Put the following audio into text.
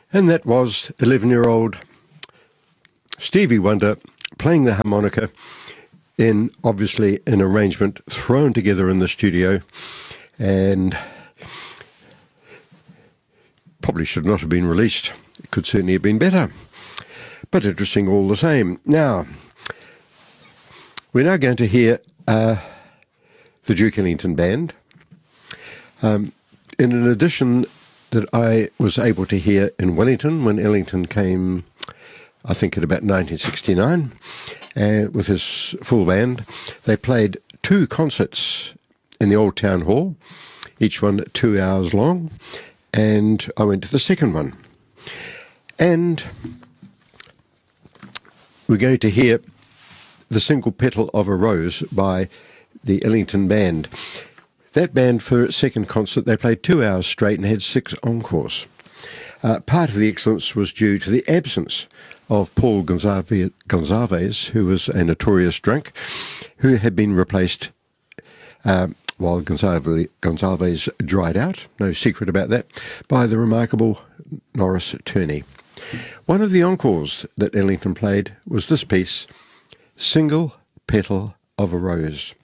And that was 11-year-old Stevie Wonder playing the harmonica in, obviously, an arrangement thrown together in the studio, and probably should not have been released. It could certainly have been better, but interesting all the same. Now, we're now going to hear the Duke Ellington Band in an edition that I was able to hear in Wellington when Ellington came, I think, at about 1969, with his full band. They played 2 concerts in the Old Town Hall, each one 2 hours long, and I went to the second one. And we're going to hear The Single Petal of a Rose by the Ellington Band. That band, for its second concert, they played 2 hours straight and had 6 encores. Part of the excellence was due to the absence of Paul Gonsalves, who was a notorious drunk, who had been replaced while Gonsalves dried out, no secret about that, by the remarkable Norris Turney. One of the encores that Ellington played was this piece, Single Petal of a Rose.